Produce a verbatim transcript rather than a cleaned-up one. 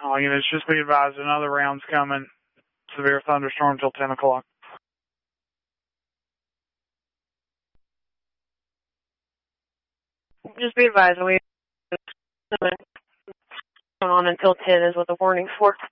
All units, just be advised, another round's coming. Severe thunderstorm till ten o'clock. Just be advised, we going on until ten is what the warning's for.